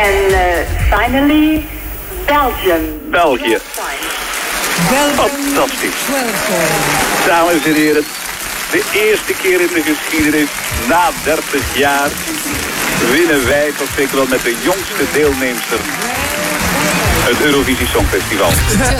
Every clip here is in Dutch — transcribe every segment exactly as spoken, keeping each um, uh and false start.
And uh, finally, Belgium. België. Fantastisch. Dames en heren, de eerste keer in de geschiedenis, na dertig jaar, winnen wij tot zeker wel met de jongste deelnemster het Eurovisie Songfestival.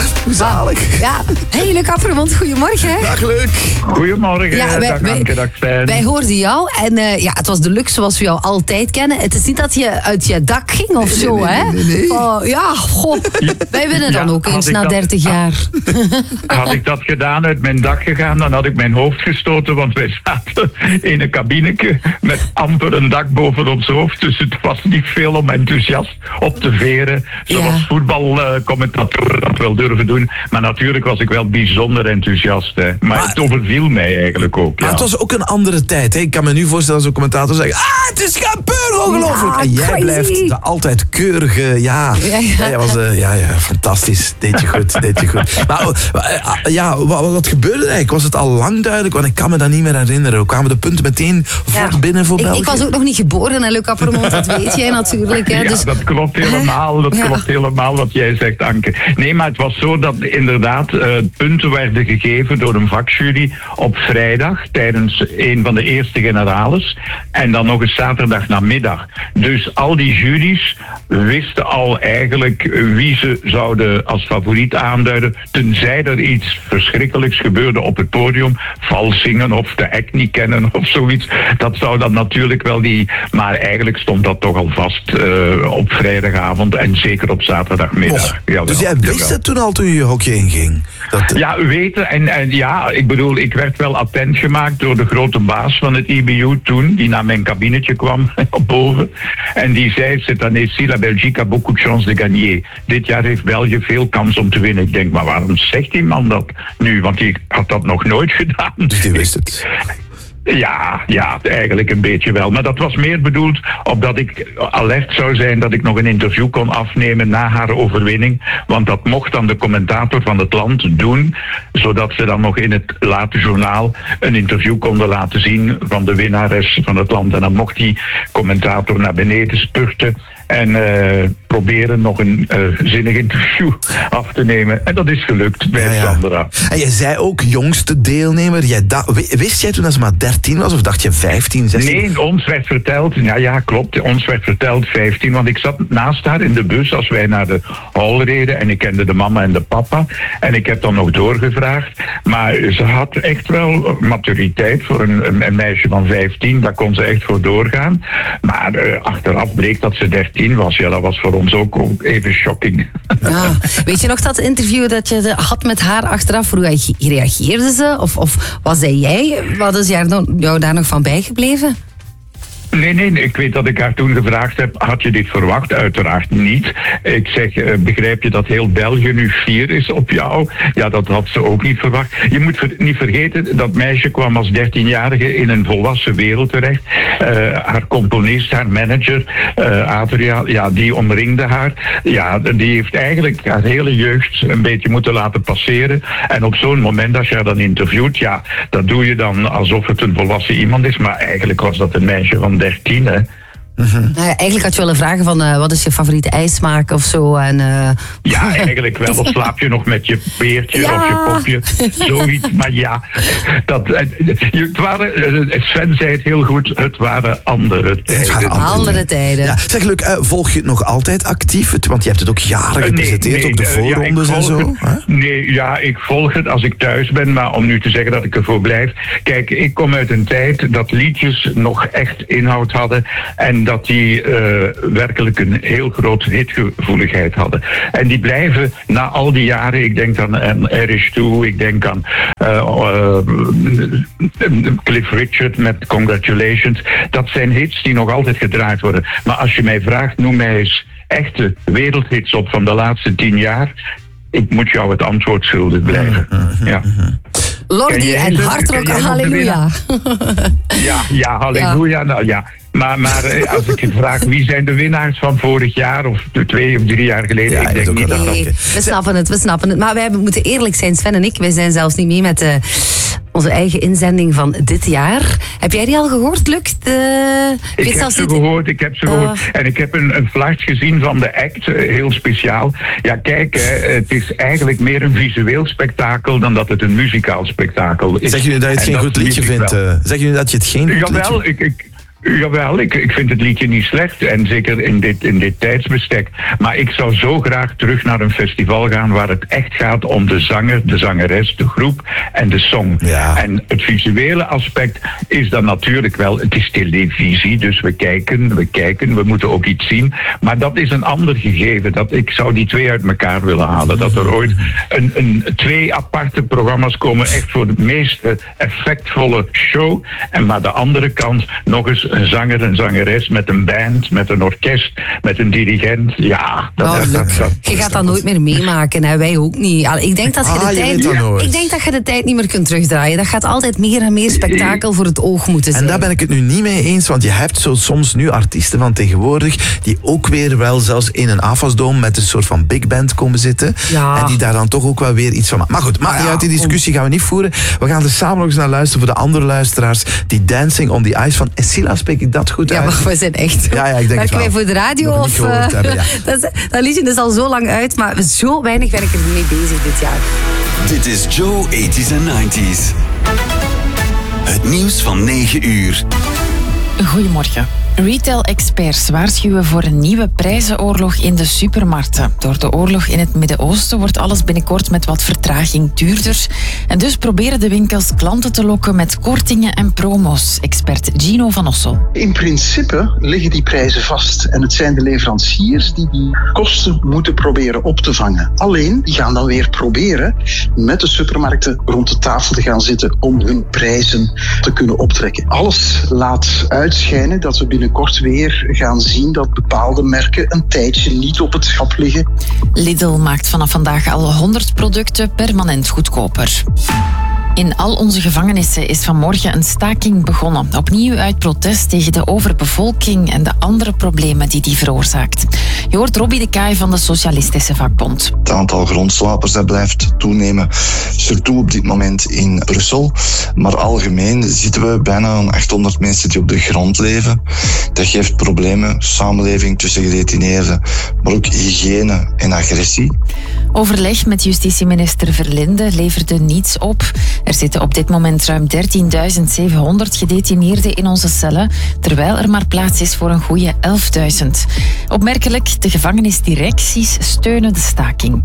Zalig. Ja, hey Luc Appermond, goedemorgen. Dag Luc. Goedemorgen, ja, wij, dag Anke, dag Stijn. Wij hoorden jou en uh, ja, het was de Luc zoals we jou altijd kennen. Het is niet dat je uit je dak ging of zo, nee, nee, hè? Nee, nee, nee. Oh, ja, goh. Wij winnen dan ja, ook eens na dat, dertig jaar. Had ik dat gedaan, uit mijn dak gegaan, dan had ik mijn hoofd gestoten, want wij zaten in een kabinetje met amper een dak boven ons hoofd. Dus het was niet veel om enthousiast op te veren, zoals Ja. voetbalcommentatoren dat wel durven doen. Maar natuurlijk was ik wel bijzonder enthousiast. Hè. Maar, Maar- het overviel mij eigenlijk ook. Maar Ja. het was ook een andere tijd. Hè. Ik kan me nu voorstellen als een commentator zeggen... Ah, het is gebeuren, ongelooflijk. Ja, en jij crazy. blijft de altijd keurige... Ja, Ja, ja. ja, jij was, uh, ja, ja fantastisch. Deed je goed, deed je goed. Maar uh, ja, wat, wat gebeurde er eigenlijk? Was het al lang duidelijk? Want ik kan me dat niet meer herinneren. Hoe kwamen de punten meteen Ja. voor binnen voor Ik, België? ik was ook nog niet geboren, hè, Luc Appermond, dat weet jij natuurlijk. Hè, Ja, dus, dat klopt helemaal. Dat Ja. klopt helemaal wat jij zegt, Anke. Nee, maar het was zo dat inderdaad uh, punten werden gegeven door een vakjury op vrijdag tijdens een van de eerste generales en dan nog eens zaterdag namiddag. Dus al die juries wisten al eigenlijk wie ze zouden als favoriet aanduiden, tenzij er iets verschrikkelijks gebeurde op het podium, vals zingen of de act niet kennen of zoiets. Dat zou dan natuurlijk wel die... Maar eigenlijk stond dat toch al vast uh, op vrijdagavond en zeker op zaterdagmiddag. Och, Jawel, dus jij wist jawel. het toen al toen je je hokje inging? Dat, Ja, weten. En, en ja, ik bedoel, ik werd wel attent gemaakt door de grote baas van het I B U toen, die naar mijn kabinetje kwam, op boven. En die zei, cette année ci, la Belgique a beaucoup de chance de gagner. Dit jaar heeft België veel kans om te winnen. Ik denk, maar waarom zegt die man dat nu? Want die had dat nog nooit gedaan. dus die wist het. Ja, ja, eigenlijk een beetje wel. Maar dat was meer bedoeld opdat ik alert zou zijn dat ik nog een interview kon afnemen na haar overwinning. Want dat mocht dan de commentator van het land doen, zodat ze dan nog in het late journaal een interview konden laten zien van de winnares van het land. En dan mocht die commentator naar beneden spurten en uh, proberen nog een uh, zinnig interview af te nemen. En dat is gelukt bij Ja, ja. Sandra. En jij zei ook jongste deelnemer. Jij da- wist jij toen dat ze maar dertien was of dacht je vijftien, zestien? Nee, ons werd verteld, ja, ja, klopt, ons werd verteld vijftien, want ik zat naast haar in de bus als wij naar de hal reden en ik kende de mama en de papa en ik heb dan nog doorgevraagd, maar ze had echt wel maturiteit voor een, een, een meisje van vijftien, daar kon ze echt voor doorgaan, maar uh, achteraf bleek dat ze dertien was, ja, dat was voor ons ook even shocking. ja. Weet je nog dat interview dat je had met haar achteraf? Hoe reageerde ze? Of, of wat zei jij? Wat is jou daar nog van bijgebleven? Nee, nee, nee, ik weet dat ik haar toen gevraagd heb, had je dit verwacht? Uiteraard niet. Ik zeg, uh, begrijp je dat heel België nu fier is op jou? Ja, dat had ze ook niet verwacht. Je moet ver- niet vergeten, dat meisje kwam als dertienjarige in een volwassen wereld terecht. Uh, haar componist, haar manager, uh, Adria, ja, die omringde haar. Ja, die heeft eigenlijk haar hele jeugd een beetje moeten laten passeren. En op zo'n moment, als je haar dan interviewt, ja, dat doe je dan alsof het een volwassen iemand is. Maar eigenlijk was dat een meisje van dertien, hè. Mm-hmm. Nou ja, eigenlijk had je willen vragen van uh, wat is je favoriete ijsmaak of zo. En, uh... Ja, eigenlijk wel. Of slaap je nog met je peertje Ja. of je popje? Zoiets. Maar ja, dat, het waren, Sven zei het heel goed, het waren andere tijden. Het waren andere andere tijden. Ja, zeg Luc, uh, volg je het nog altijd actief? Het- Want je hebt het ook jaren gepresenteerd op de eh, ja, ik voorrondes en volg zo. het. hè? Nee, ja, ik volg het als ik thuis ben, maar om nu te zeggen dat ik ervoor blijf. Kijk, ik kom uit een tijd dat liedjes nog echt inhoud hadden en dat die uh, werkelijk een heel grote hitgevoeligheid hadden. En die blijven na al die jaren, ik denk aan, aan Irish Two, ik denk aan uh, uh, Cliff Richard met Congratulations. Dat zijn hits die nog altijd gedraaid worden. Maar als je mij vraagt, noem mij eens echte wereldhits op van de laatste tien jaar. Ik moet jou het antwoord schuldig blijven. Ja. Lordi en Hardrock, halleluja. Ja, ja, halleluja. Nou, ja. Maar, maar als ik je vraag, wie zijn de winnaars van vorig jaar of twee of drie jaar geleden? Ja, ik denk niet dat dat... Nee, we snappen het, we snappen het. Maar wij moeten eerlijk zijn, Sven en ik, wij zijn zelfs niet mee met de onze eigen inzending van dit jaar. Heb jij die al gehoord, Luc? De... Ik, ik heb ze niet... gehoord, ik heb ze uh... gehoord. En ik heb een, een flash gezien van de act, heel speciaal. Ja, kijk, hè, het is eigenlijk meer een visueel spektakel dan dat het een muzikaal spektakel is. Zeg je nu dat je het en geen goed liedje vindt? Uh, zeg je nu dat je het geen goed Jawel, liedje ik... ik Jawel, ik, ik vind het liedje niet slecht. En zeker in dit, in dit tijdsbestek. Maar ik zou zo graag terug naar een festival gaan waar het echt gaat om de zanger, de zangeres, de groep en de song. Ja. En het visuele aspect is dan natuurlijk wel, het is televisie, dus we kijken, we kijken, we moeten ook iets zien. Maar dat is een ander gegeven. Dat, ik zou die twee uit elkaar willen halen. Dat er ooit een, een, twee aparte programma's komen, echt voor de meest effectvolle show. En maar de andere kant nog eens een zanger, een zangeres met een band, met een orkest, met een dirigent. Ja, dat, oh, dat, dat, dat, je gaat dat nooit meer meemaken, hè? Wij ook niet. Ik denk dat je de ah, tijd, je ik denk dat je de tijd niet meer kunt terugdraaien. Dat gaat altijd meer en meer spektakel voor het oog moeten zijn. En daar ben ik het nu niet mee eens, want je hebt zo soms nu artiesten van tegenwoordig die ook weer wel zelfs in een afasdome met een soort van big band komen zitten. Ja. En die daar dan toch ook wel weer iets van maken. Maar goed, maakt niet uit, die discussie gaan we niet voeren. We gaan er samen nog eens naar luisteren voor de andere luisteraars. Die Dancing on the Ice van Escila, spreek ik dat goed uit? Ja, maar we zijn echt... Ja, ja, ik denk het wel. Wij voor de radio nog of... Uh, hebben, ja. dat, dat liedje is al zo lang uit, maar zo weinig ben ik er mee bezig dit jaar. Dit is Joe eighties en nineties. Het nieuws van negen uur. Goedemorgen. Retail-experts waarschuwen voor een nieuwe prijzenoorlog in de supermarkten. Door de oorlog in het Midden-Oosten wordt alles binnenkort met wat vertraging duurder. En dus proberen de winkels klanten te lokken met kortingen en promo's. Expert Gino van Ossel. In principe liggen die prijzen vast. En het zijn de leveranciers die die kosten moeten proberen op te vangen. Alleen, die gaan dan weer proberen met de supermarkten rond de tafel te gaan zitten om hun prijzen te kunnen optrekken. Alles laat uitschijnen dat we binnen kort weer gaan zien dat bepaalde merken een tijdje niet op het schap liggen. Lidl maakt vanaf vandaag al honderd producten permanent goedkoper. In al onze gevangenissen is vanmorgen een staking begonnen. Opnieuw uit protest tegen de overbevolking en de andere problemen die die veroorzaakt. Je hoort Robbie de Kaai van de Socialistische Vakbond. Het aantal grondslapers dat blijft toenemen, surtout op dit moment in Brussel. Maar algemeen zitten we bijna aan achthonderd mensen die op de grond leven. Dat geeft problemen, samenleving tussen gedetineerden, maar ook hygiëne en agressie. Overleg met justitieminister Verlinde leverde niets op. Er zitten op dit moment ruim dertienduizend zevenhonderd gedetineerden in onze cellen, terwijl er maar plaats is voor een goede elfduizend. Opmerkelijk, de gevangenisdirecties steunen de staking.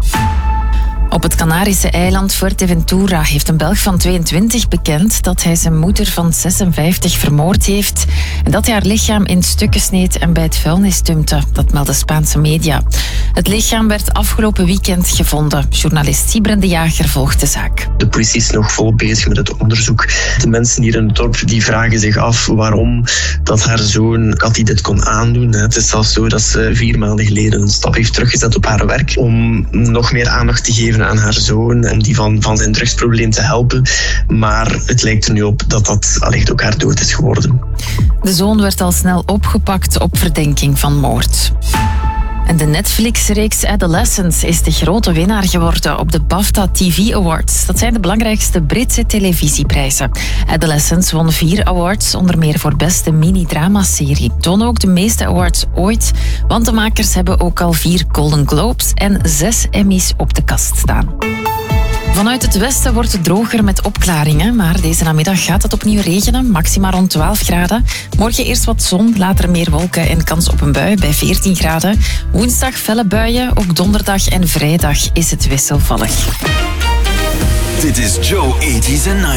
Op het Canarische eiland Fuerteventura heeft een Belg van tweeëntwintig bekend dat hij zijn moeder van zesenvijftig vermoord heeft en dat hij haar lichaam in stukken sneed en bij het vuilnis dumpte. Dat melden Spaanse media. Het lichaam werd afgelopen weekend gevonden. Journalist Sibren de Jager volgt de zaak. De politie is nog volop bezig met het onderzoek. De mensen hier in het dorp die vragen zich af waarom dat haar zoon Cathy dit kon aandoen. Het is zelfs zo dat ze vier maanden geleden een stap heeft teruggezet op haar werk om nog meer aandacht te geven aan haar zoon, om die van, van zijn drugsprobleem te helpen. Maar het lijkt er nu op dat dat allicht ook haar dood is geworden. De zoon werd al snel opgepakt op verdenking van moord. En de Netflix-reeks Adolescence is de grote winnaar geworden op de BAFTA T V Awards. Dat zijn de belangrijkste Britse televisieprijzen. Adolescence won vier awards, onder meer voor beste mini-drama-serie. Toon ook de meeste awards ooit, want de makers hebben ook al vier Golden Globes en zes Emmys op de kast staan. Vanuit het westen wordt het droger met opklaringen, maar deze namiddag gaat het opnieuw regenen, maximaal rond twaalf graden. Morgen eerst wat zon, later meer wolken en kans op een bui bij veertien graden. Woensdag felle buien, ook donderdag en vrijdag is het wisselvallig. Dit is Joe eighties en nineties.